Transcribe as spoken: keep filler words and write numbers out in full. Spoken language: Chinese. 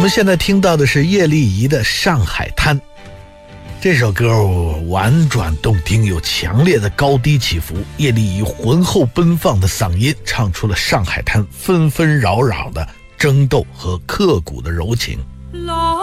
们现在听到的是叶丽仪的《上海滩》。这首歌婉转动听，有强烈的高低起伏，叶丽仪浑厚奔放的嗓音唱出了上海滩纷纷扰扰的争斗和刻骨的柔情。 老